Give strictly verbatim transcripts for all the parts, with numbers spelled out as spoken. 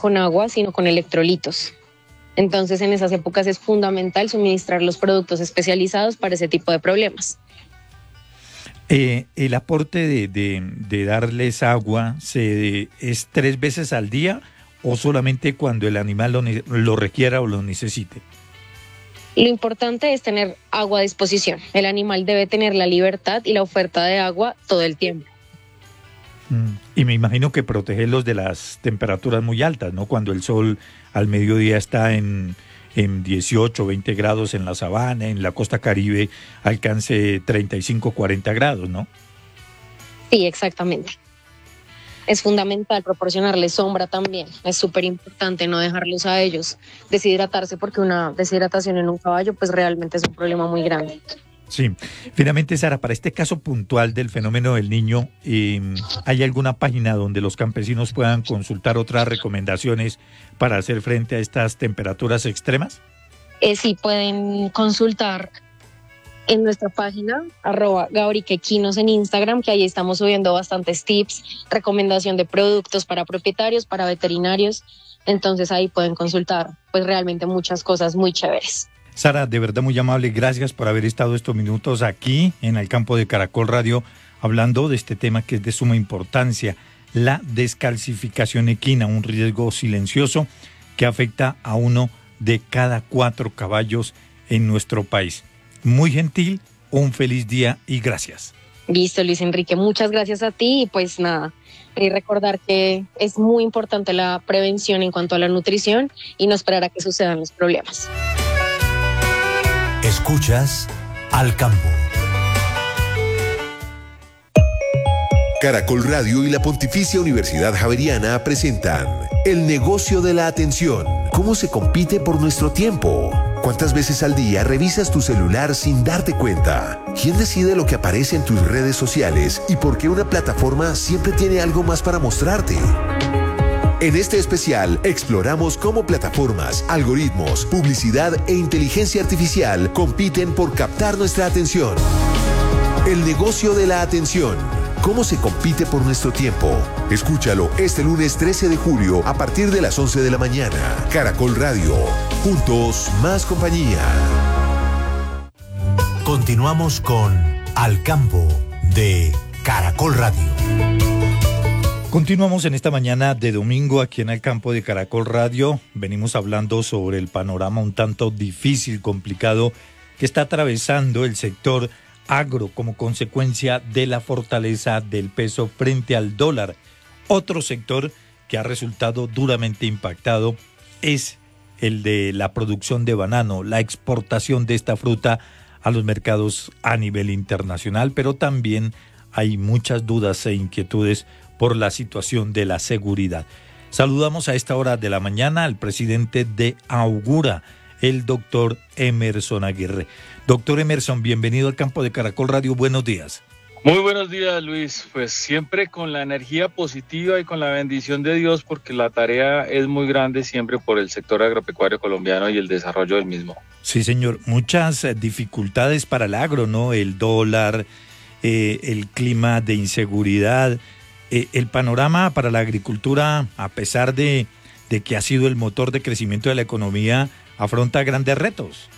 con agua, sino con electrolitos. Entonces, en esas épocas es fundamental suministrar los productos especializados para ese tipo de problemas. Eh, el aporte de, de, de darles agua se, ¿es tres veces al día o solamente cuando el animal lo, lo requiera o lo necesite? Lo importante es tener agua a disposición. El animal debe tener la libertad y la oferta de agua todo el tiempo. Mm. Y me imagino que protegerlos de las temperaturas muy altas, ¿no? Cuando el sol al mediodía está en, en dieciocho, veinte grados en la sabana, en la costa caribe alcance treinta y cinco, cuarenta grados, ¿no? Sí, exactamente. Es fundamental proporcionarles sombra también. Es súper importante no dejarlos a ellos deshidratarse, porque una deshidratación en un caballo pues realmente es un problema muy grande. Sí, finalmente, Sara, para este caso puntual del fenómeno del Niño, eh, ¿hay alguna página donde los campesinos puedan consultar otras recomendaciones para hacer frente a estas temperaturas extremas? Eh, sí, pueden consultar en nuestra página, arroba gabriquequinos en Instagram, que ahí estamos subiendo bastantes tips, recomendación de productos para propietarios, para veterinarios. Entonces ahí pueden consultar pues realmente muchas cosas muy chéveres. Sara, de verdad muy amable, gracias por haber estado estos minutos aquí en el campo de Caracol Radio hablando de este tema que es de suma importancia, la descalcificación equina, un riesgo silencioso que afecta a uno de cada cuatro caballos en nuestro país. Muy gentil, un feliz día y gracias. Listo, Luis Enrique, muchas gracias a ti y pues nada, y recordar que es muy importante la prevención en cuanto a la nutrición y no esperar a que sucedan los problemas. Escuchas Al Campo. Caracol Radio y la Pontificia Universidad Javeriana presentan El negocio de la atención. ¿Cómo se compite por nuestro tiempo? ¿Cuántas veces al día revisas tu celular sin darte cuenta? ¿Quién decide lo que aparece en tus redes sociales y por qué una plataforma siempre tiene algo más para mostrarte? En este especial exploramos cómo plataformas, algoritmos, publicidad e inteligencia artificial compiten por captar nuestra atención. El negocio de la atención. ¿Cómo se compite por nuestro tiempo? Escúchalo este lunes trece de julio a partir de las once de la mañana. Caracol Radio. Juntos, más compañía. Continuamos con Al Campo de Caracol Radio. Continuamos en esta mañana de domingo aquí en el campo de Caracol Radio. Venimos hablando sobre el panorama un tanto difícil, complicado, que está atravesando el sector agro como consecuencia de la fortaleza del peso frente al dólar. Otro sector que ha resultado duramente impactado es el de la producción de banano, la exportación de esta fruta a los mercados a nivel internacional, pero también hay muchas dudas e inquietudes por la situación de la seguridad. Saludamos a esta hora de la mañana al presidente de Augura, el doctor Emerson Aguirre. Doctor Emerson, bienvenido al campo de Caracol Radio, buenos días. Muy buenos días, Luis. Pues siempre con la energía positiva y con la bendición de Dios, porque la tarea es muy grande siempre por el sector agropecuario colombiano y el desarrollo del mismo. Sí, señor, muchas dificultades para el agro, ¿no? El dólar, eh, el clima de inseguridad. Eh, el panorama para la agricultura, a pesar de, de que ha sido el motor de crecimiento de la economía, afronta grandes retos.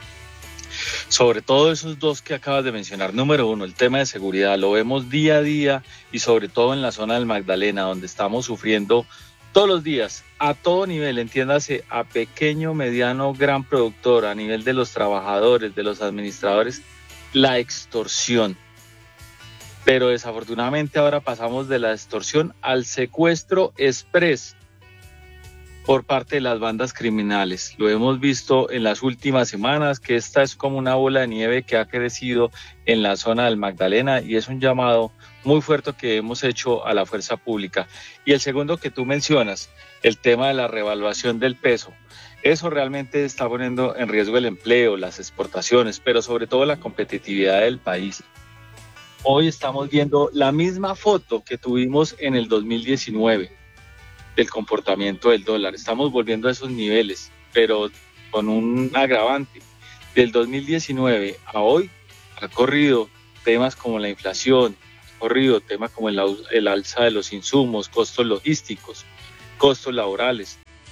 Sobre todo esos dos que acabas de mencionar. Número uno, el tema de seguridad. Lo vemos día a día y sobre todo en la zona del Magdalena, donde estamos sufriendo todos los días, a todo nivel, entiéndase, a pequeño, mediano, gran productor, a nivel de los trabajadores, de los administradores, la extorsión. Pero desafortunadamente ahora pasamos de la extorsión al secuestro express por parte de las bandas criminales. Lo hemos visto en las últimas semanas, que esta es como una bola de nieve que ha crecido en la zona del Magdalena y es un llamado muy fuerte que hemos hecho a la fuerza pública. Y el segundo que tú mencionas, el tema de la revaluación del peso. Eso realmente está poniendo en riesgo el empleo, las exportaciones, pero sobre todo la competitividad del país. Hoy estamos viendo la misma foto que tuvimos en el dos mil diecinueve del comportamiento del dólar. Estamos volviendo a esos niveles, pero con un agravante. Del dos mil diecinueve a hoy ha corrido temas como la inflación, ha corrido temas como el, el alza de los insumos, costos logísticos, costos laborales.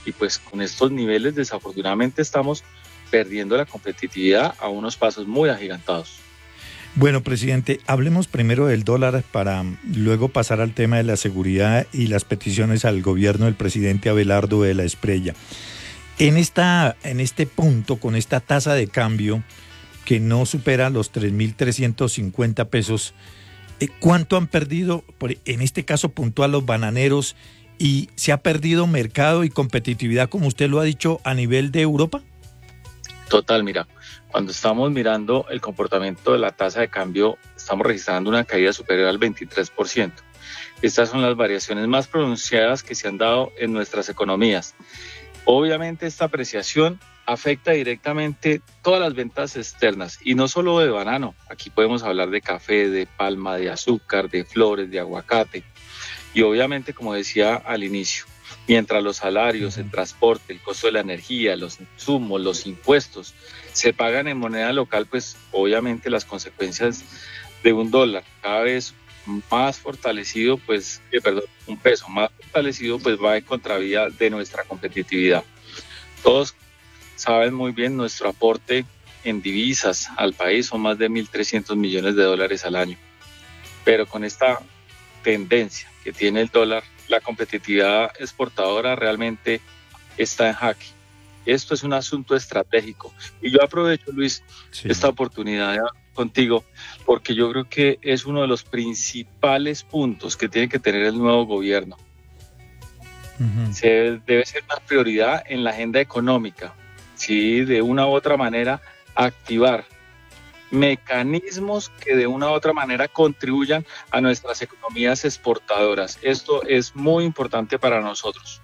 y pues con estos niveles desafortunadamente estamos perdiendo la competitividad a unos pasos muy agigantados. Bueno, presidente, hablemos primero del dólar para luego pasar al tema de la seguridad y las peticiones al gobierno del presidente Abelardo de la Espriella. En, esta, en este punto, con esta tasa de cambio que no supera los tres mil trescientos cincuenta pesos, ¿cuánto han perdido, en este caso puntual, los bananeros, y se ha perdido mercado y competitividad, como usted lo ha dicho, a nivel de Europa? Total, mira, cuando estamos mirando el comportamiento de la tasa de cambio, estamos registrando una caída superior al veintitrés por ciento. Estas son las variaciones más pronunciadas que se han dado en nuestras economías. Obviamente esta apreciación afecta directamente todas las ventas externas y no solo de banano. Aquí podemos hablar de café, de palma, de azúcar, de flores, de aguacate. Y obviamente, como decía al inicio, mientras los salarios, el transporte, el costo de la energía, los insumos, los impuestos se pagan en moneda local, pues obviamente las consecuencias de un dólar cada vez más fortalecido, pues, eh, perdón, un peso más fortalecido, pues va en contravía de nuestra competitividad. Todos saben muy bien nuestro aporte en divisas al país, son más de mil trescientos millones de dólares al año. Pero con esta tendencia que tiene el dólar, la competitividad exportadora realmente está en jaque. Esto es un asunto estratégico. Y yo aprovecho, Luis, sí. esta oportunidad contigo, porque yo creo que es uno de los principales puntos que tiene que tener el nuevo gobierno. Uh-huh. Se debe ser una prioridad en la agenda económica, ¿sí? De una u otra manera activar mecanismos que de una u otra manera contribuyan a nuestras economías exportadoras. Esto es muy importante para nosotros.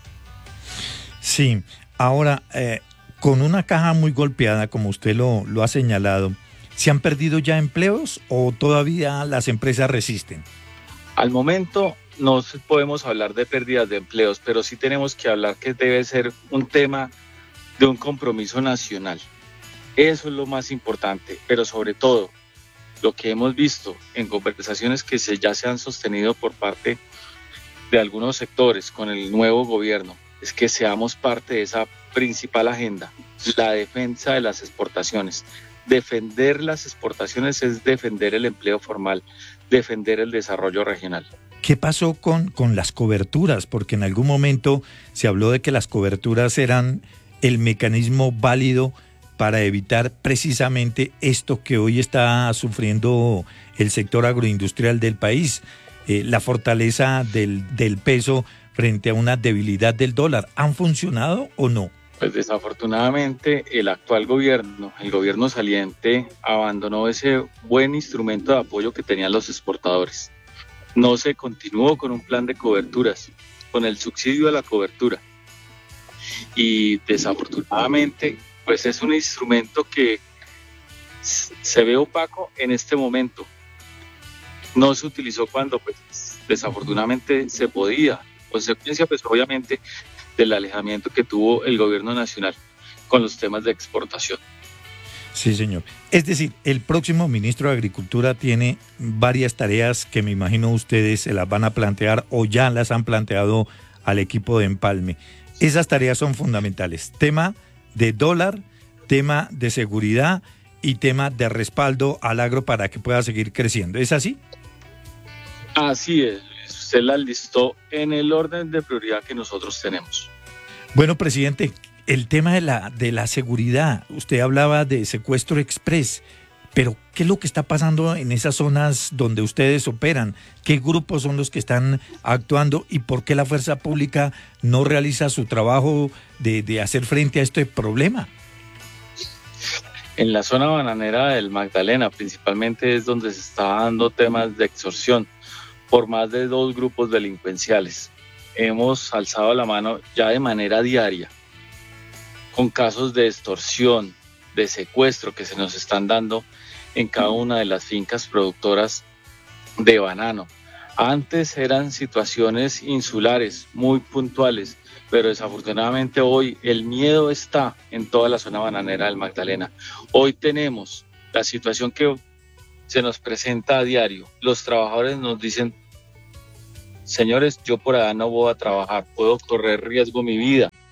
Sí, ahora, eh, con una caja muy golpeada, como usted lo, lo ha señalado, ¿se han perdido ya empleos o todavía las empresas resisten? Al momento no podemos hablar de pérdidas de empleos, pero sí tenemos que hablar que debe ser un tema de un compromiso nacional. Eso es lo más importante, pero sobre todo lo que hemos visto en conversaciones que se, ya se han sostenido por parte de algunos sectores con el nuevo gobierno, es que seamos parte de esa principal agenda, la defensa de las exportaciones. Defender las exportaciones es defender el empleo formal, defender el desarrollo regional. ¿Qué pasó con, con las coberturas? Porque en algún momento se habló de que las coberturas eran el mecanismo válido para evitar precisamente esto que hoy está sufriendo el sector agroindustrial del país, eh, la fortaleza del, del peso frente a una debilidad del dólar. ¿Han funcionado o no? Pues desafortunadamente el actual gobierno, el gobierno saliente, abandonó ese buen instrumento de apoyo que tenían los exportadores. No se continuó con un plan de coberturas, con el subsidio a la cobertura. Y desafortunadamente, pues es un instrumento que se ve opaco en este momento. No se utilizó cuando pues, desafortunadamente se podía. Consecuencia, pues obviamente, del alejamiento que tuvo el gobierno nacional con los temas de exportación. Sí, señor. Es decir, el próximo ministro de Agricultura tiene varias tareas que me imagino ustedes se las van a plantear o ya las han planteado al equipo de Empalme. Esas tareas son fundamentales. Tema de dólar, tema de seguridad y tema de respaldo al agro para que pueda seguir creciendo. ¿Es así? Así es. Usted la listó en el orden de prioridad que nosotros tenemos. Bueno, presidente, el tema de la, de la seguridad, usted hablaba de secuestro express, pero ¿qué es lo que está pasando en esas zonas donde ustedes operan? ¿Qué grupos son los que están actuando y por qué la fuerza pública no realiza su trabajo de, de hacer frente a este problema? En la zona bananera del Magdalena principalmente es donde se está dando temas de extorsión por más de dos grupos delincuenciales. Hemos alzado la mano ya de manera diaria con casos de extorsión, de secuestro que se nos están dando en cada una de las fincas productoras de banano. Antes eran situaciones insulares, muy puntuales, pero desafortunadamente hoy el miedo está en toda la zona bananera del Magdalena. Hoy tenemos la situación que se nos presenta a diario. Los trabajadores nos dicen: señores, yo por allá no voy a trabajar, puedo correr riesgo mi vida.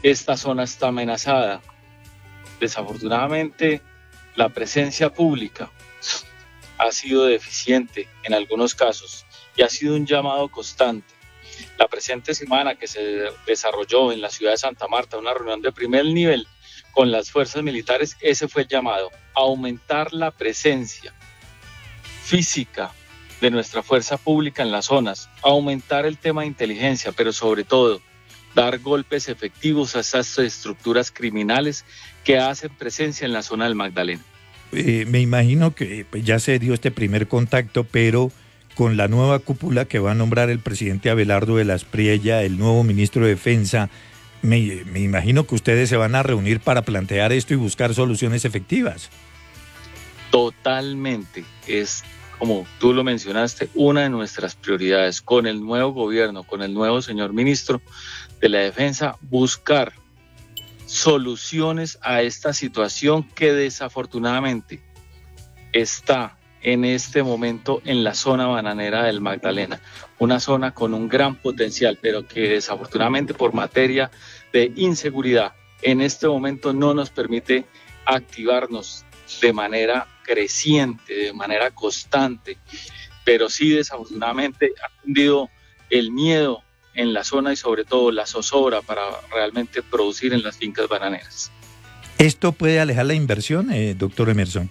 esta zona está amenazada. Desafortunadamente, la presencia pública ha sido deficiente en algunos casos y ha sido un llamado constante. La presente semana que se desarrolló en la ciudad de Santa Marta, una reunión de primer nivel con las fuerzas militares, ese fue el llamado, aumentar la presencia física de nuestra fuerza pública en las zonas, aumentar el tema de inteligencia, pero sobre todo dar golpes efectivos a esas estructuras criminales que hacen presencia en la zona del Magdalena. Eh, me imagino que ya se dio este primer contacto, pero con la nueva cúpula que va a nombrar el presidente Abelardo de la Espriella, el nuevo ministro de Defensa, me, me imagino que ustedes se van a reunir para plantear esto y buscar soluciones efectivas. Totalmente, es como tú lo mencionaste, una de nuestras prioridades con el nuevo gobierno, con el nuevo señor ministro de la Defensa, buscar soluciones a esta situación que desafortunadamente está en este momento en la zona bananera del Magdalena, una zona con un gran potencial, pero que desafortunadamente por materia de inseguridad en este momento no nos permite activarnos de manera creciente, de manera constante, pero sí desafortunadamente ha cundido el miedo en la zona y sobre todo la zozobra para realmente producir en las fincas bananeras. ¿Esto puede alejar la inversión, eh, doctor Emerson?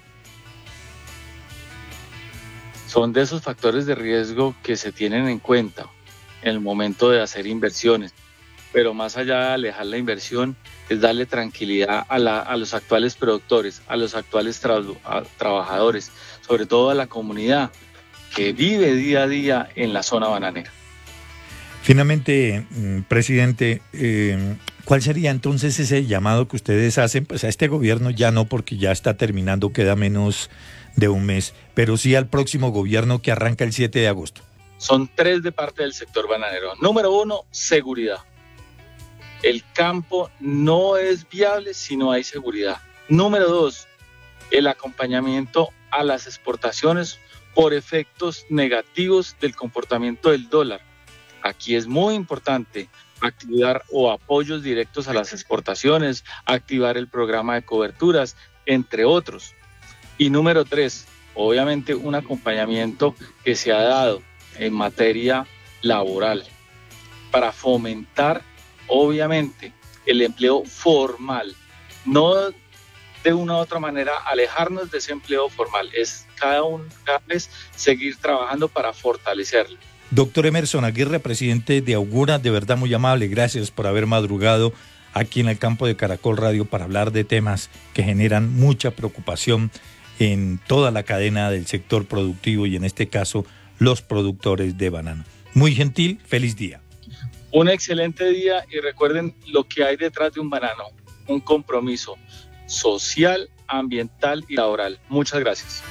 Son de esos factores de riesgo que se tienen en cuenta en el momento de hacer inversiones, pero más allá de alejar la inversión es darle tranquilidad a, la, a los actuales productores, a los actuales tra- a, trabajadores, sobre todo a la comunidad que vive día a día en la zona bananera. Finalmente, presidente, eh, ¿cuál sería entonces ese llamado que ustedes hacen? Pues a este gobierno ya no, porque ya está terminando, queda menos de un mes, pero sí al próximo gobierno que arranca el siete de agosto. Son tres de parte del sector bananero. Número uno, seguridad. El campo no es viable si no hay seguridad. Número dos, el acompañamiento a las exportaciones por efectos negativos del comportamiento del dólar. Aquí es muy importante activar o apoyos directos a las exportaciones, activar el programa de coberturas, entre otros. Y número tres, obviamente un acompañamiento que se ha dado en materia laboral para fomentar, obviamente, el empleo formal. No de una u otra manera alejarnos de ese empleo formal, es cada, un, cada vez seguir trabajando para fortalecerlo. Doctor Emerson Aguirre, presidente de Augura, de verdad muy amable, gracias por haber madrugado aquí en el campo de Caracol Radio para hablar de temas que generan mucha preocupación en toda la cadena del sector productivo y en este caso los productores de banano. Muy gentil, feliz día. Un excelente día y recuerden lo que hay detrás de un banano, un compromiso social, ambiental y laboral. Muchas gracias.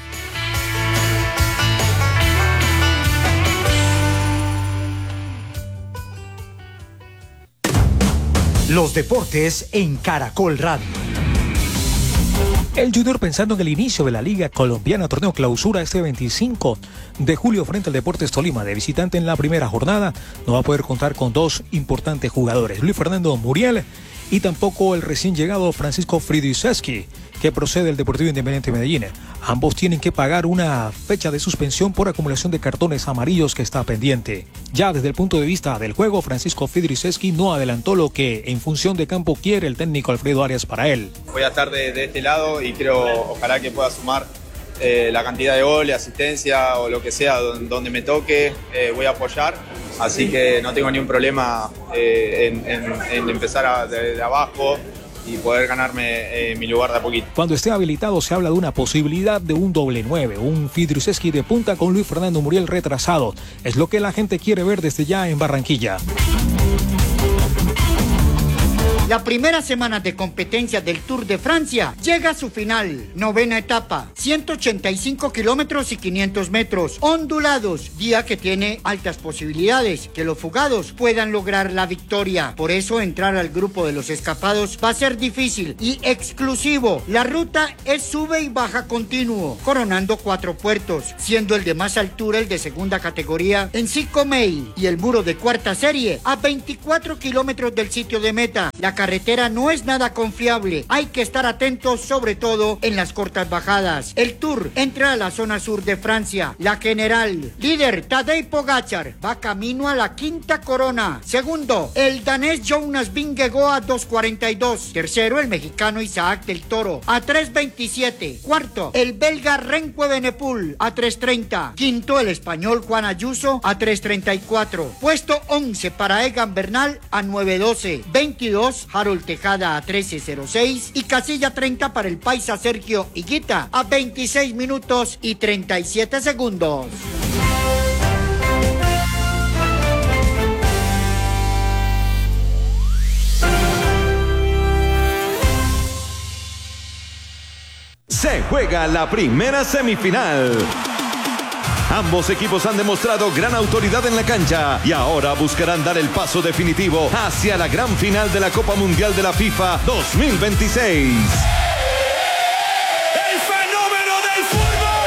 Los deportes en Caracol Radio. El Junior, pensando en el inicio de la Liga Colombiana Torneo Clausura este veinticinco de julio frente al Deportes Tolima de visitante en la primera jornada, no va a poder contar con dos importantes jugadores, Luis Fernando Muriel y tampoco el recién llegado Francisco Fridiseski, que procede del Deportivo Independiente de Medellín. Ambos tienen que pagar una fecha de suspensión por acumulación de cartones amarillos que está pendiente. Ya desde el punto de vista del juego, Francisco Fridiseski no adelantó lo que en función de campo quiere el técnico Alfredo Arias para él. Voy a estar de, de este lado y creo, ojalá que pueda sumar eh, la cantidad de goles, asistencia o lo que sea, donde, donde me toque, eh, voy a apoyar. Así que no tengo ningún problema eh, en, en, en empezar a, de, de abajo y poder ganarme eh, mi lugar de a poquito. Cuando esté habilitado se habla de una posibilidad de un doble nueve, un Fridiseski de punta con Luis Fernando Muriel retrasado. Es lo que la gente quiere ver desde ya en Barranquilla. La primera semana de competencia del Tour de Francia llega a su final. Novena etapa, ciento ochenta y cinco kilómetros y quinientos metros, ondulados, día que tiene altas posibilidades que los fugados puedan lograr la victoria. Por eso entrar al grupo de los escapados va a ser difícil y exclusivo. La ruta es sube y baja continuo, coronando cuatro puertos, siendo el de más altura el de segunda categoría en Sicomey y el muro de cuarta serie a veinticuatro kilómetros del sitio de meta. La carretera no es nada confiable. Hay que estar atentos, sobre todo en las cortas bajadas. El Tour entra a la zona sur de Francia. La general, líder Tadej Pogačar, va camino a la quinta corona. Segundo, el danés Jonas Vingegaard a dos cuarenta y dos. Tercero, el mexicano Isaac del Toro a tres veintisiete. Cuarto, el belga Remco Evenepoel a tres treinta. Quinto, el español Juan Ayuso a tres treinta y cuatro. Puesto once para Egan Bernal a nueve doce. veintidós, Harold Tejada a trece cero seis. Y casilla treinta para el paisa Sergio Higuita a veintiséis minutos y treinta y siete segundos. Se juega la primera semifinal. Ambos equipos han demostrado gran autoridad en la cancha y ahora buscarán dar el paso definitivo hacia la gran final de la Copa Mundial de la FIFA dos mil veintiséis. ¡El fenómeno del fútbol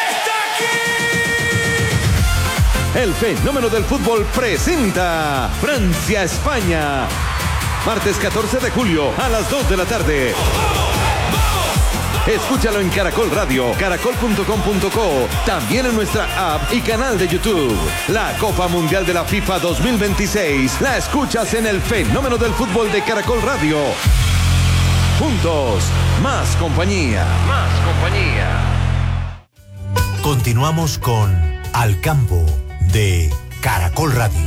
está aquí! El fenómeno del fútbol presenta Francia-España. Martes catorce de julio a las dos de la tarde. Escúchalo en Caracol Radio, caracol punto com punto co, también en nuestra app y canal de YouTube. La Copa Mundial de la FIFA dos mil veintiséis la escuchas en el fenómeno del fútbol de Caracol Radio. Juntos, más compañía. Más compañía. Continuamos con Al Campo de Caracol Radio.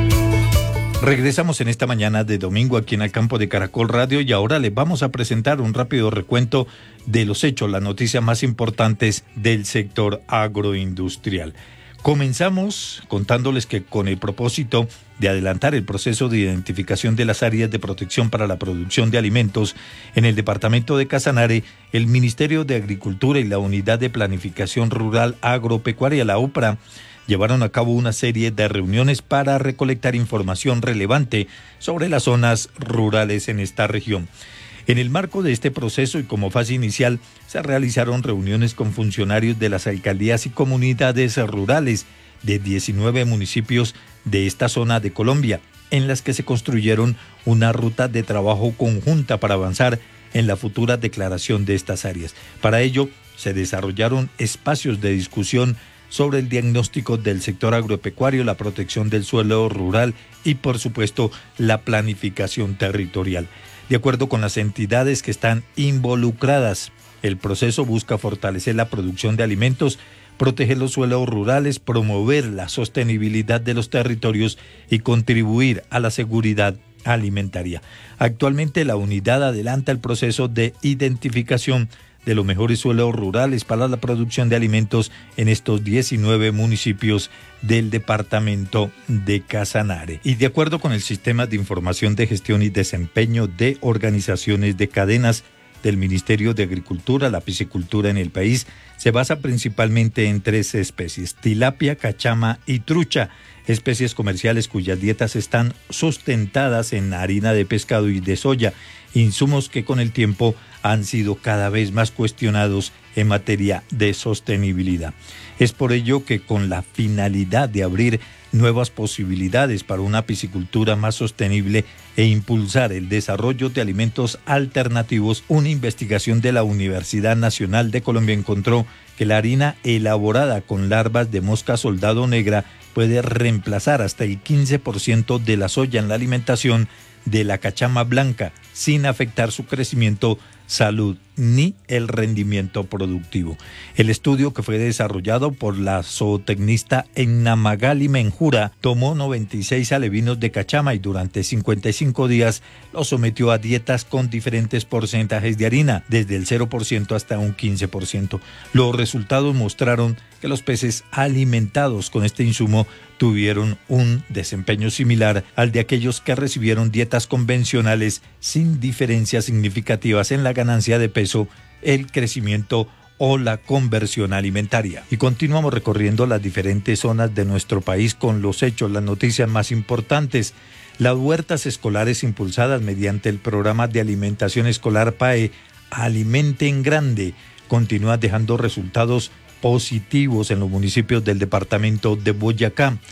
Regresamos en esta mañana de domingo aquí en el campo de Caracol Radio y ahora les vamos a presentar un rápido recuento de los hechos, las noticias más importantes del sector agroindustrial. Comenzamos contándoles que con el propósito de adelantar el proceso de identificación de las áreas de protección para la producción de alimentos en el departamento de Casanare, el Ministerio de Agricultura y la Unidad de Planificación Rural Agropecuaria, la UPRA, llevaron a cabo una serie de reuniones para recolectar información relevante sobre las zonas rurales en esta región. En el marco de este proceso y como fase inicial, se realizaron reuniones con funcionarios de las alcaldías y comunidades rurales de diecinueve municipios de esta zona de Colombia, en las que se construyeron una ruta de trabajo conjunta para avanzar en la futura declaración de estas áreas. Para ello, se desarrollaron espacios de discusión sobre el diagnóstico del sector agropecuario, la protección del suelo rural y, por supuesto, la planificación territorial. De acuerdo con las entidades que están involucradas, el proceso busca fortalecer la producción de alimentos, proteger los suelos rurales, promover la sostenibilidad de los territorios y contribuir a la seguridad alimentaria. Actualmente, la unidad adelanta el proceso de identificación de los mejores suelos rurales para la producción de alimentos en estos diecinueve municipios del departamento de Casanare. Y de acuerdo con el Sistema de Información de Gestión y Desempeño de Organizaciones de Cadenas del Ministerio de Agricultura, la piscicultura en el país se basa principalmente en tres especies: tilapia, cachama y trucha, especies comerciales cuyas dietas están sustentadas en harina de pescado y de soya, insumos que con el tiempo han sido cada vez más cuestionados en materia de sostenibilidad. Es por ello que con la finalidad de abrir nuevas posibilidades para una piscicultura más sostenible e impulsar el desarrollo de alimentos alternativos, una investigación de la Universidad Nacional de Colombia encontró que la harina elaborada con larvas de mosca soldado negra puede reemplazar hasta el quince por ciento de la soya en la alimentación de la cachama blanca, sin afectar su crecimiento, salud ni el rendimiento productivo. El estudio, que fue desarrollado por la zootecnista Enna Magali Menjura, tomó noventa y seis alevinos de cachama y durante cincuenta y cinco días los sometió a dietas con diferentes porcentajes de harina, desde el cero por ciento hasta un quince por ciento. Los resultados mostraron que los peces alimentados con este insumo tuvieron un desempeño similar al de aquellos que recibieron dietas convencionales, sin diferencias significativas en la ganancia de peso, el crecimiento o la conversión alimentaria. Y continuamos recorriendo las diferentes zonas de nuestro país con los hechos, las noticias más importantes. Las huertas escolares impulsadas mediante el programa de alimentación escolar P A E Alimenten Grande continúan dejando resultados positivos en los municipios del departamento de Boyacá.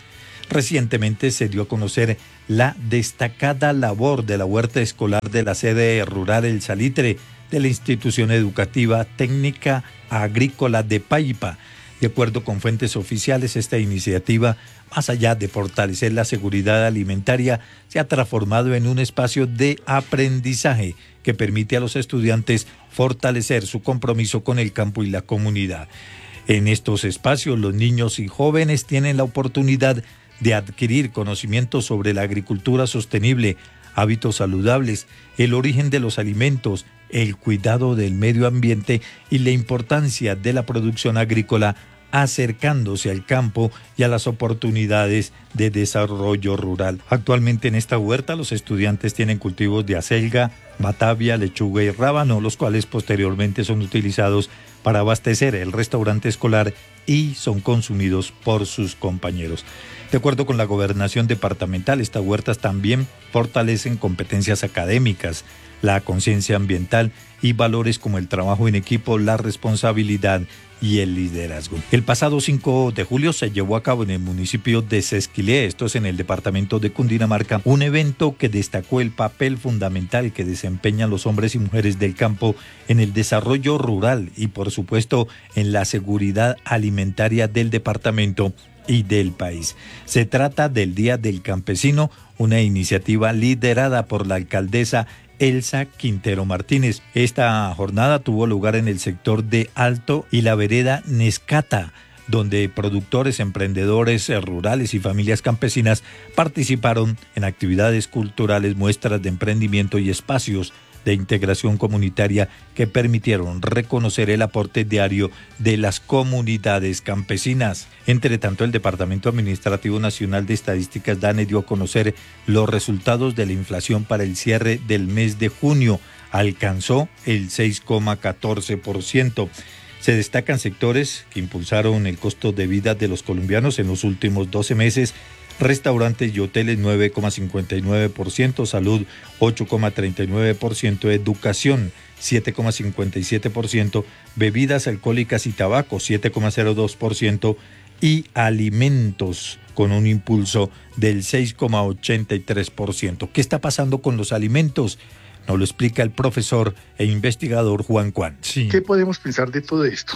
Recientemente se dio a conocer la destacada labor de la huerta escolar de la sede rural El Salitre de la institución educativa técnica agrícola de Paipa. De acuerdo con fuentes oficiales, esta iniciativa, más allá de fortalecer la seguridad alimentaria, se ha transformado en un espacio de aprendizaje que permite a los estudiantes fortalecer su compromiso con el campo y la comunidad. En estos espacios, los niños y jóvenes tienen la oportunidad de adquirir conocimientos sobre la agricultura sostenible, hábitos saludables, el origen de los alimentos, el cuidado del medio ambiente y la importancia de la producción agrícola, acercándose al campo y a las oportunidades de desarrollo rural. Actualmente en esta huerta los estudiantes tienen cultivos de acelga, batavia, lechuga y rábano, los cuales posteriormente son utilizados para abastecer el restaurante escolar y son consumidos por sus compañeros. De acuerdo con la gobernación departamental, estas huertas también fortalecen competencias académicas, la conciencia ambiental y valores como el trabajo en equipo, la responsabilidad y el liderazgo. El pasado cinco de julio se llevó a cabo en el municipio de Sesquilé, esto es en el departamento de Cundinamarca, un evento que destacó el papel fundamental que desempeñan los hombres y mujeres del campo en el desarrollo rural y, por supuesto, en la seguridad alimentaria del departamento y del país. Se trata del Día del Campesino, una iniciativa liderada por la alcaldesa Elsa Quintero Martínez. Esta jornada tuvo lugar en el sector de Alto y la vereda Nescata, donde productores, emprendedores rurales y familias campesinas participaron en actividades culturales, muestras de emprendimiento y espacios de integración comunitaria que permitieron reconocer el aporte diario de las comunidades campesinas. Entre tanto, el Departamento Administrativo Nacional de Estadísticas DANE dio a conocer los resultados de la inflación para el cierre del mes de junio. Alcanzó el seis coma catorce por ciento. Se destacan sectores que impulsaron el costo de vida de los colombianos en los últimos doce meses. Restaurantes y hoteles nueve coma cincuenta y nueve por ciento, salud ocho coma treinta y nueve por ciento, educación siete coma cincuenta y siete por ciento, bebidas alcohólicas y tabaco siete coma cero dos por ciento y alimentos con un impulso del seis coma ochenta y tres por ciento. ¿Qué está pasando con los alimentos? Nos lo explica el profesor e investigador Juan Cuán. Sí. ¿Qué podemos pensar de todo esto?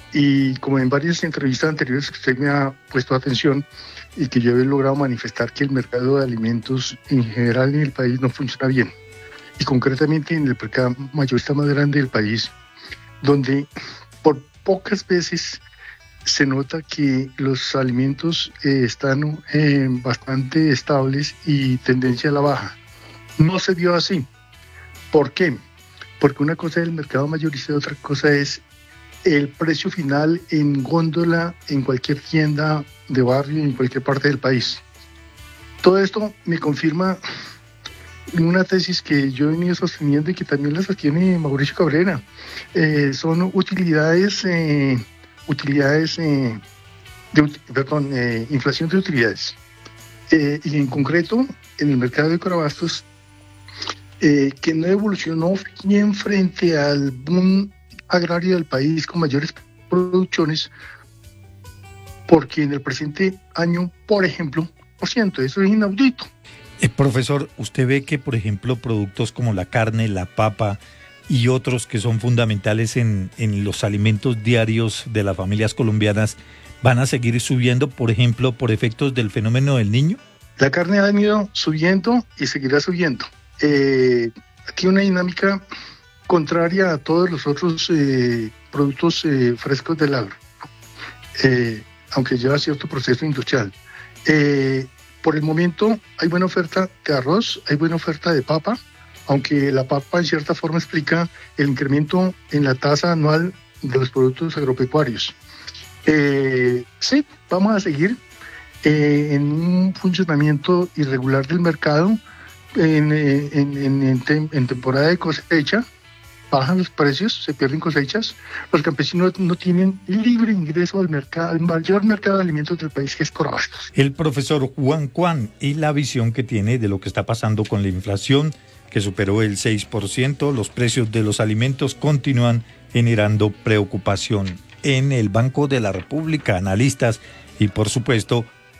Y como en varias entrevistas anteriores que usted me ha puesto atención, y que yo he logrado manifestar que el mercado de alimentos en general en el país no funciona bien. Y concretamente en el mercado mayorista más grande del país, donde por pocas veces se nota que los alimentos eh, están eh, bastante estables y tendencia a la baja. No se dio así. ¿Por qué? Porque una cosa es el mercado mayorista y otra cosa es el precio final en góndola en cualquier tienda de barrio en cualquier parte del país. Todo esto me confirma una tesis que yo he venido sosteniendo y que también la sostiene Mauricio Cabrera. Eh, son utilidades, eh, utilidades, eh, de, perdón, eh, inflación de utilidades. Eh, y en concreto, en el mercado de Corabastos, eh, que no evolucionó bien frente al boom agrario del país con mayores producciones, porque en el presente año, por ejemplo, por ciento, eso es inaudito. Eh, profesor, ¿usted ve que, por ejemplo, productos como la carne, la papa y otros que son fundamentales en, en los alimentos diarios de las familias colombianas van a seguir subiendo, por ejemplo, por efectos del fenómeno del Niño? La carne ha venido subiendo y seguirá subiendo. Eh, aquí una dinámica contraria a todos los otros eh, productos eh, frescos del agro, eh, aunque lleva cierto proceso industrial. Eh, por el momento hay buena oferta de arroz, hay buena oferta de papa, aunque la papa en cierta forma explica el incremento en la tasa anual de los productos agropecuarios. Eh, sí, vamos a seguir eh, en un funcionamiento irregular del mercado en, en, en, en, tem- en temporada de cosecha. Bajan los precios, se pierden cosechas, los campesinos no tienen libre ingreso al mercado, al mayor mercado de alimentos del país, que es Corabastos. El profesor Juan Cuán, y la visión que tiene de lo que está pasando con la inflación, que superó el seis por ciento, los precios de los alimentos continúan generando preocupación en el Banco de la República, analistas y por supuesto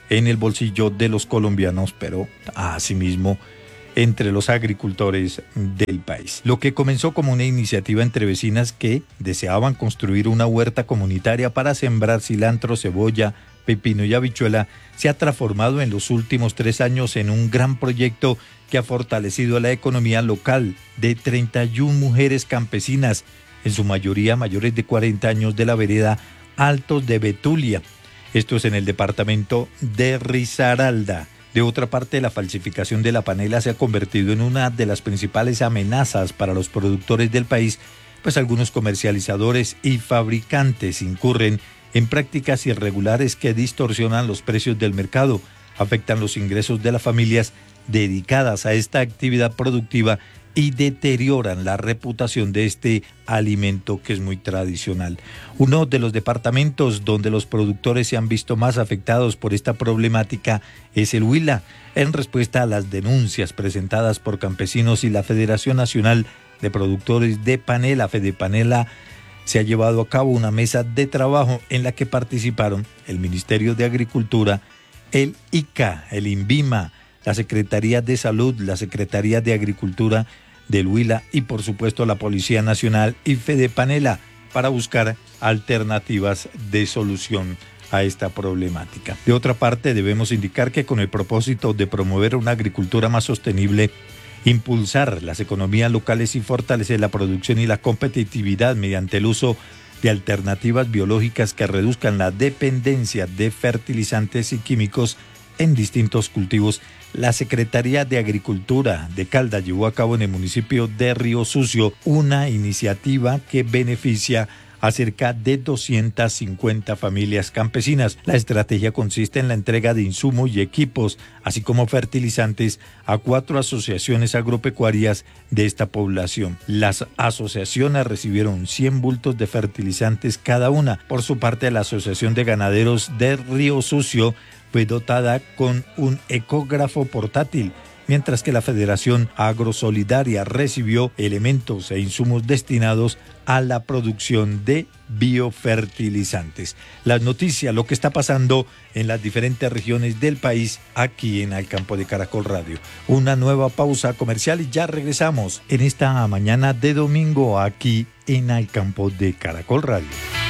en el bolsillo de los colombianos, pero asimismo entre los agricultores del país. Lo que comenzó como una iniciativa entre vecinas que deseaban construir una huerta comunitaria para sembrar cilantro, cebolla, pepino y habichuela, se ha transformado en los últimos tres años en un gran proyecto que ha fortalecido la economía local de treinta y una mujeres campesinas, en su mayoría mayores de cuarenta años, de la vereda Altos de Betulia. Esto es en el departamento de Risaralda. De otra parte, la falsificación de la panela se ha convertido en una de las principales amenazas para los productores del país, pues algunos comercializadores y fabricantes incurren en prácticas irregulares que distorsionan los precios del mercado, afectan los ingresos de las familias dedicadas a esta actividad productiva y deterioran la reputación de este alimento que es muy tradicional. Uno de los departamentos donde los productores se han visto más afectados por esta problemática es el Huila. En respuesta a las denuncias presentadas por campesinos y la Federación Nacional de Productores de Panela, Fedepanela, se ha llevado a cabo una mesa de trabajo en la que participaron el Ministerio de Agricultura, el I C A, el INVIMA, la Secretaría de Salud, la Secretaría de Agricultura del Huila y por supuesto la Policía Nacional y Fedepanela para buscar alternativas de solución a esta problemática. De otra parte, debemos indicar que con el propósito de promover una agricultura más sostenible, impulsar las economías locales y fortalecer la producción y la competitividad mediante el uso de alternativas biológicas que reduzcan la dependencia de fertilizantes y químicos en distintos cultivos, la Secretaría de Agricultura de Caldas llevó a cabo en el municipio de Río Sucio una iniciativa que beneficia a cerca de doscientas cincuenta familias campesinas. La estrategia consiste en la entrega de insumos y equipos, así como fertilizantes, a cuatro asociaciones agropecuarias de esta población. Las asociaciones recibieron cien bultos de fertilizantes cada una. Por su parte, la Asociación de Ganaderos de Río Sucio fue dotada con un ecógrafo portátil, mientras que la Federación Agrosolidaria recibió elementos e insumos destinados a la producción de biofertilizantes. Las noticias, lo que está pasando en las diferentes regiones del país, aquí en Al Campo de Caracol Radio. Una nueva pausa comercial y ya regresamos en esta mañana de domingo aquí en Al Campo de Caracol Radio.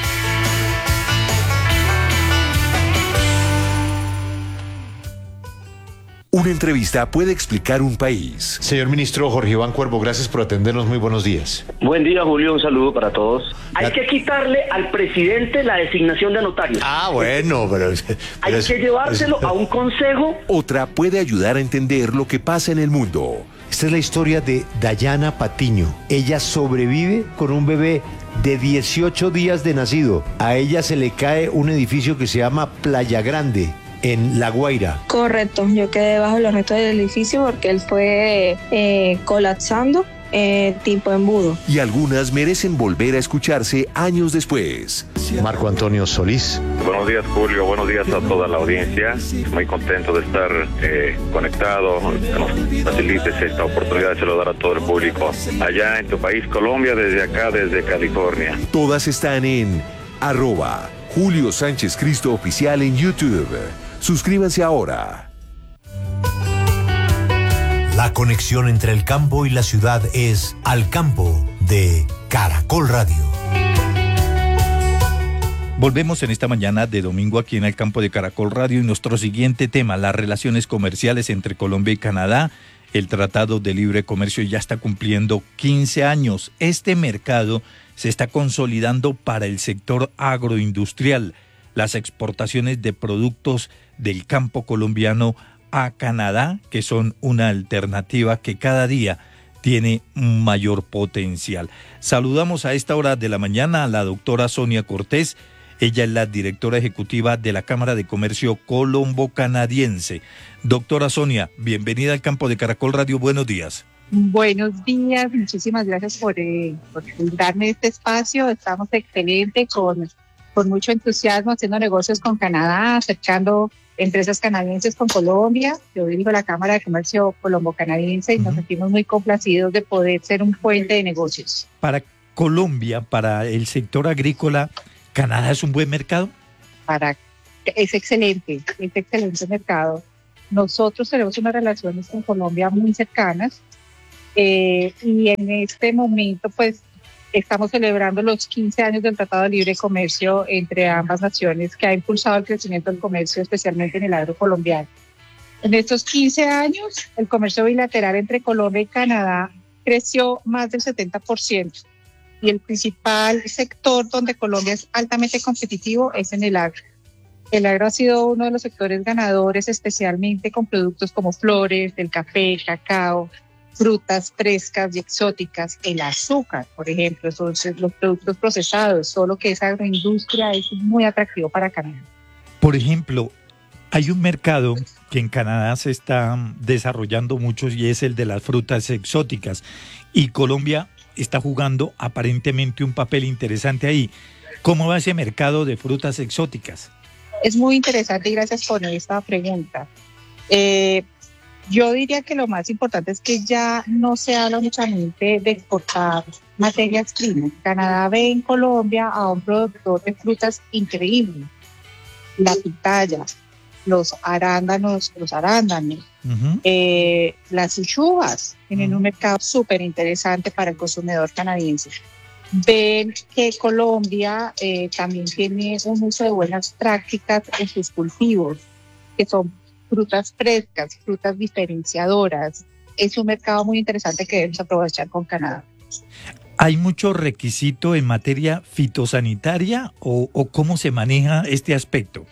Una entrevista puede explicar un país. Señor ministro Jorge Iván Cuervo, gracias por atendernos. Muy buenos días. Buen día, Julio. Un saludo para todos. Hay que quitarle al presidente la designación de notario. Ah, bueno, pero... pero Hay es, que llevárselo es, a un consejo. Otra puede ayudar a entender lo que pasa en el mundo. Esta es la historia de Dayana Patiño. Ella sobrevive con un bebé de dieciocho días de nacido. A ella se le cae un edificio que se llama Playa Grande, en La Guaira. Correcto, yo quedé bajo los restos del edificio porque él fue eh, colapsando eh, tipo embudo. Y algunas merecen volver a escucharse años después. Marco Antonio Solís. Buenos días, Julio. Buenos días a toda la audiencia. Muy contento de estar eh, conectado. Que nos facilites esta oportunidad de saludar a todo el público allá en tu país, Colombia, desde acá, desde California. Todas están en arroba Julio Sánchez Cristo Oficial en YouTube. Suscríbanse ahora. La conexión entre el campo y la ciudad es Al Campo de Caracol Radio. Volvemos en esta mañana de domingo aquí en Al Campo de Caracol Radio y nuestro siguiente tema, las relaciones comerciales entre Colombia y Canadá. El Tratado de Libre Comercio ya está cumpliendo quince años. Este mercado se está consolidando para el sector agroindustrial. Las exportaciones de productos del campo colombiano a Canadá, que son una alternativa que cada día tiene un mayor potencial. Saludamos a esta hora de la mañana a la doctora Sonia Cortés. Ella es la directora ejecutiva de la Cámara de Comercio Colombo-Canadiense. Doctora Sonia, bienvenida al Campo de Caracol Radio. Buenos días. Buenos días, muchísimas gracias por, eh, por darme este espacio. Estamos excelentes, con, con mucho entusiasmo, haciendo negocios con Canadá, acercando empresas canadienses con Colombia. Yo dirijo la Cámara de Comercio Colombo-Canadiense y uh-huh. nos sentimos muy complacidos de poder ser un puente de negocios. Para Colombia, para el sector agrícola, ¿Canadá es un buen mercado? Para es excelente, es excelente el mercado. Nosotros tenemos unas relaciones con Colombia muy cercanas eh, y en este momento pues estamos celebrando los quince años del Tratado de Libre Comercio entre ambas naciones, que ha impulsado el crecimiento del comercio, especialmente en el agro colombiano. En estos quince años, el comercio bilateral entre Colombia y Canadá creció más del setenta por ciento y el principal sector donde Colombia es altamente competitivo es en el agro. El agro ha sido uno de los sectores ganadores, especialmente con productos como flores, el café, cacao, frutas frescas y exóticas, el azúcar, por ejemplo, son los productos procesados, solo que esa agroindustria es muy atractivo para Canadá. Por ejemplo, hay un mercado que en Canadá se está desarrollando mucho y es el de las frutas exóticas, y Colombia está jugando aparentemente un papel interesante ahí. ¿Cómo va ese mercado de frutas exóticas? Es muy interesante y gracias por esta pregunta. Eh, yo diría que lo más importante es que ya no se habla únicamente de exportar materias primas. Canadá ve en Colombia a un productor de frutas increíble. La pitaya, los arándanos, los arándanos, uh-huh. eh, las uchuvas tienen uh-huh. un mercado súper interesante para el consumidor canadiense. Ven que Colombia eh, también tiene un uso de buenas prácticas en sus cultivos, que son frutas frescas, frutas diferenciadoras. Es un mercado muy interesante que debemos aprovechar con Canadá. ¿Hay mucho requisito en materia fitosanitaria o, o cómo se maneja este aspecto?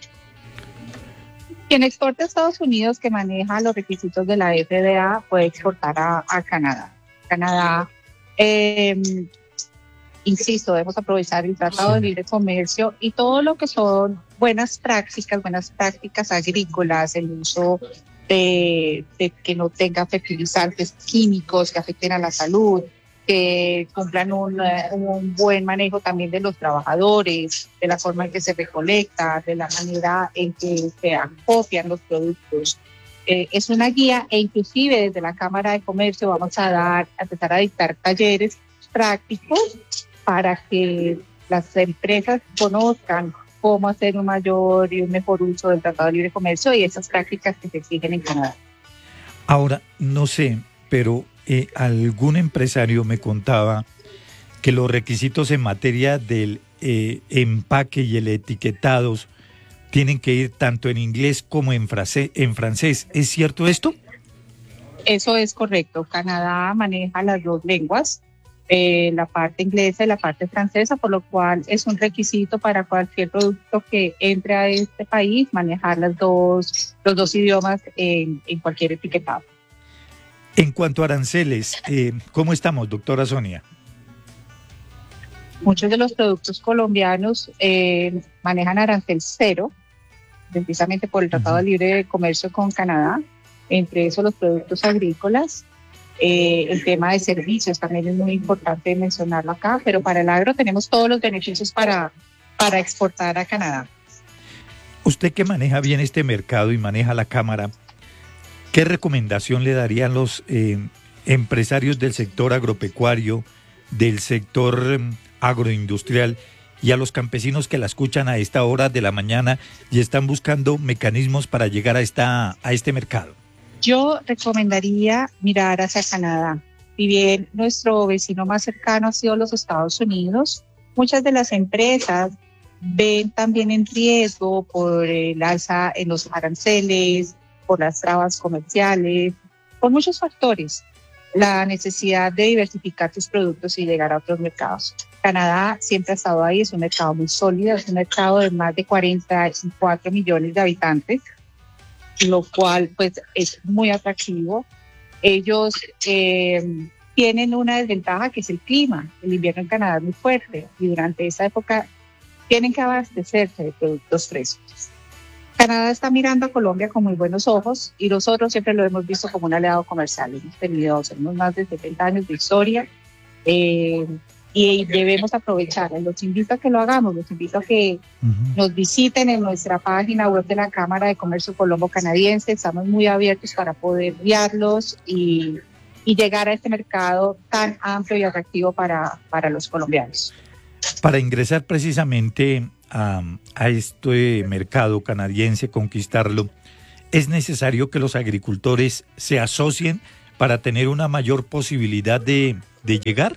Quien exporta a Estados Unidos, que maneja los requisitos de la F D A, puede exportar a, a Canadá. Canadá, eh, insisto, debemos aprovechar el Tratado sí. de Libre Comercio y todo lo que son buenas prácticas, buenas prácticas agrícolas, el uso de, de que no tenga fertilizantes químicos que afecten a la salud, que cumplan un, un buen manejo también de los trabajadores, de la forma en que se recolecta, de la manera en que se acopian los productos. Eh, es una guía e inclusive desde la Cámara de Comercio vamos a dar, a empezar a dictar talleres prácticos para que las empresas conozcan cómo hacer un mayor y un mejor uso del Tratado de Libre Comercio y esas prácticas que se exigen en Canadá. Ahora, no sé, pero eh, algún empresario me contaba que los requisitos en materia del eh, empaque y el etiquetados tienen que ir tanto en inglés como en, frase, en francés. ¿Es cierto esto? Eso es correcto. Canadá maneja las dos lenguas. Eh, la parte inglesa y la parte francesa, por lo cual es un requisito para cualquier producto que entre a este país manejar las dos, los dos idiomas en, en cualquier etiquetado. En cuanto a aranceles, eh, ¿cómo estamos, doctora Sonia? Muchos de los productos colombianos eh, manejan arancel cero, precisamente por el Tratado de Libre Comercio con Canadá, entre esos los productos agrícolas. Eh, el tema de servicios también es muy importante mencionarlo acá, pero para el agro tenemos todos los beneficios para, para exportar a Canadá. Usted que maneja bien este mercado y maneja la Cámara, ¿qué recomendación le darían los eh, empresarios del sector agropecuario, del sector eh, agroindustrial y a los campesinos que la escuchan a esta hora de la mañana y están buscando mecanismos para llegar a, esta, a este mercado? Yo recomendaría mirar hacia Canadá. Si bien nuestro vecino más cercano ha sido los Estados Unidos, muchas de las empresas ven también en riesgo por el alza en los aranceles, por las trabas comerciales, por muchos factores, la necesidad de diversificar sus productos y llegar a otros mercados. Canadá siempre ha estado ahí, es un mercado muy sólido, es un mercado de más de cuarenta y cuatro millones de habitantes, lo cual pues es muy atractivo. Ellos eh, tienen una desventaja que es el clima. El invierno en Canadá es muy fuerte y durante esa época tienen que abastecerse de productos frescos. Canadá está mirando a Colombia con muy buenos ojos y nosotros siempre lo hemos visto como un aliado comercial. Hemos tenido tenemos más de setenta años de historia eh, y debemos aprovechar. Los invito a que lo hagamos, los invito a que uh-huh. nos visiten en nuestra página web de la Cámara de Comercio Colombo-Canadiense. Estamos muy abiertos para poder guiarlos y, y llegar a este mercado tan amplio y atractivo para, para los colombianos. Para ingresar precisamente a, a este mercado canadiense, conquistarlo, ¿es necesario que los agricultores se asocien para tener una mayor posibilidad de, de llegar?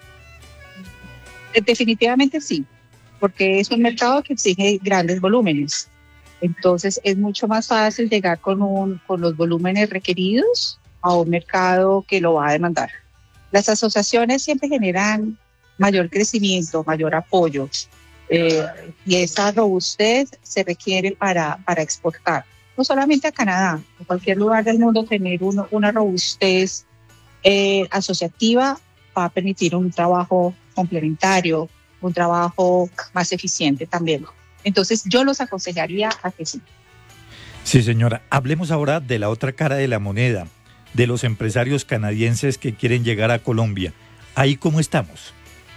Definitivamente sí, porque es un mercado que exige grandes volúmenes. Entonces es mucho más fácil llegar con, un, con los volúmenes requeridos a un mercado que lo va a demandar. Las asociaciones siempre generan mayor crecimiento, mayor apoyo, eh, y esa robustez se requiere para, para exportar. No solamente a Canadá, en cualquier lugar del mundo tener uno, una robustez eh, asociativa va a permitir un trabajo complementario, un trabajo más eficiente también. Entonces yo los aconsejaría a que sí. Sí, señora. Hablemos ahora de la otra cara de la moneda, de los empresarios canadienses que quieren llegar a Colombia. ¿Ahí cómo estamos?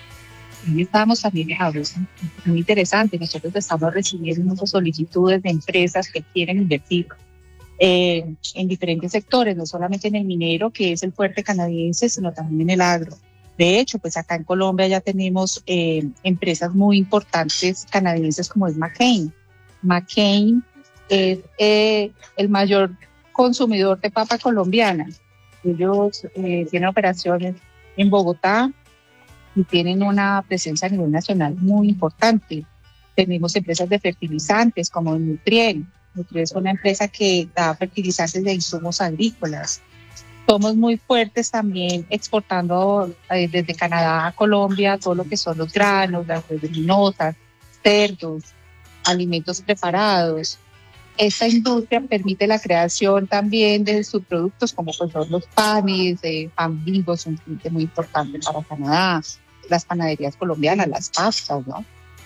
Ahí estamos también, es muy interesante. Nosotros estamos recibiendo muchas solicitudes de empresas que quieren invertir eh, en diferentes sectores, no solamente en el minero, que es el fuerte canadiense, sino también en el agro. De hecho, pues acá en Colombia ya tenemos eh, empresas muy importantes canadienses como es McCain. McCain es eh, el mayor consumidor de papa colombiana. Ellos eh, tienen operaciones en Bogotá y tienen una presencia a nivel nacional muy importante. Tenemos empresas de fertilizantes como Nutrien. Nutrien es una empresa que da fertilizantes de insumos agrícolas. Somos muy fuertes también exportando eh, desde Canadá a Colombia todo lo que son los granos, las leguminosas, cerdos, alimentos preparados. Esta industria permite la creación también de subproductos como pues son los panes, eh, pan Bimbo es un cliente muy importante para Canadá, las panaderías colombianas, las pastas, ¿no?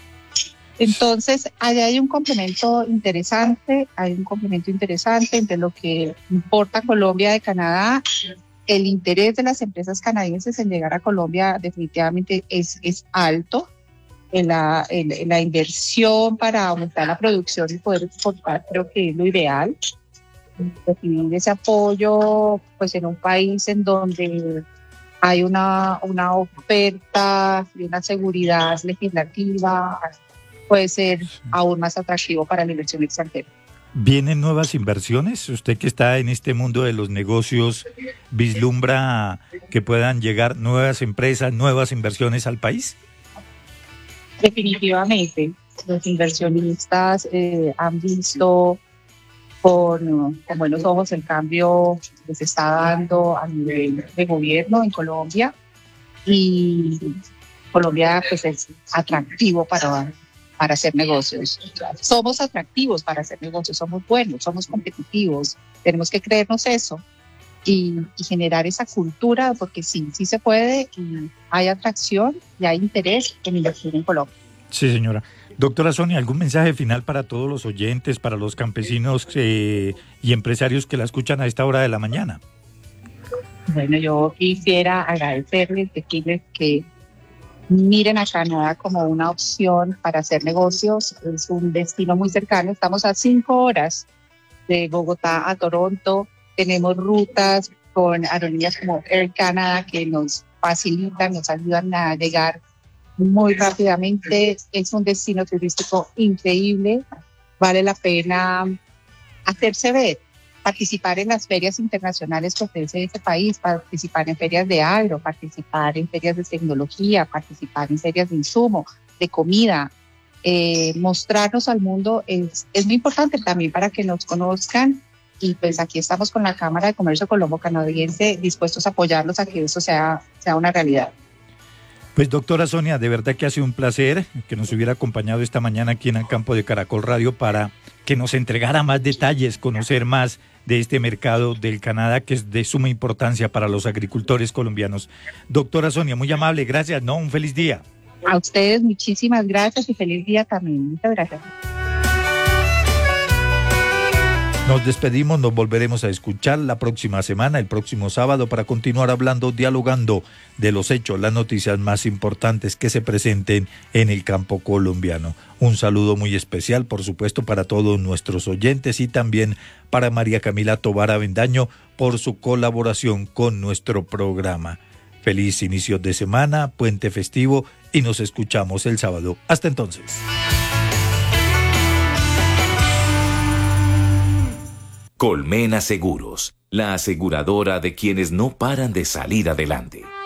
Entonces, allá hay un complemento interesante, hay un complemento interesante entre lo que importa Colombia de Canadá. El interés de las empresas canadienses en llegar a Colombia definitivamente es, es alto. En la, en, en la inversión para aumentar la producción y poder exportar creo que es lo ideal. Recibir ese apoyo pues en un país en donde hay una, una oferta y una seguridad legislativa puede ser aún más atractivo para la inversión extranjera. ¿Vienen nuevas inversiones? Usted que está en este mundo de los negocios, ¿vislumbra que puedan llegar nuevas empresas, nuevas inversiones al país? Definitivamente. Los inversionistas eh, han visto con, con buenos ojos el cambio que se está dando a nivel de gobierno en Colombia, y Colombia pues es atractivo para para hacer negocios. Somos atractivos para hacer negocios, somos buenos, somos competitivos, tenemos que creernos eso y, y generar esa cultura, porque sí, sí se puede y hay atracción y hay interés en invertir en Colombia. Sí, señora. Doctora Sonia, ¿algún mensaje final para todos los oyentes, para los campesinos eh, y empresarios que la escuchan a esta hora de la mañana? Bueno, yo quisiera agradecerles, decirles que miren a Canadá como una opción para hacer negocios. Es un destino muy cercano. Estamos a cinco horas de Bogotá a Toronto. Tenemos rutas con aerolíneas como Air Canada que nos facilitan, nos ayudan a llegar muy rápidamente. Es un destino turístico increíble. Vale la pena hacerse ver, participar en las ferias internacionales que ofrece ese país, participar en ferias de agro, participar en ferias de tecnología, participar en ferias de insumo, de comida. Eh, mostrarnos al mundo es, es muy importante también para que nos conozcan, y pues aquí estamos con la Cámara de Comercio Colombo-Canadiense dispuestos a apoyarlos a que eso sea, sea una realidad. Pues doctora Sonia, de verdad que ha sido un placer que nos hubiera acompañado esta mañana aquí en el campo de Caracol Radio para que nos entregara más detalles, conocer más de este mercado del Canadá que es de suma importancia para los agricultores colombianos. Doctora Sonia, muy amable, gracias, ¿no? Un feliz día. A ustedes muchísimas gracias y feliz día también. Muchas gracias. Nos despedimos, nos volveremos a escuchar la próxima semana, el próximo sábado, para continuar hablando, dialogando de los hechos, las noticias más importantes que se presenten en el campo colombiano. Un saludo muy especial, por supuesto, para todos nuestros oyentes y también para María Camila Tovar Avendaño por su colaboración con nuestro programa. Feliz inicio de semana, puente festivo, y nos escuchamos el sábado. Hasta entonces. Colmena Seguros, la aseguradora de quienes no paran de salir adelante.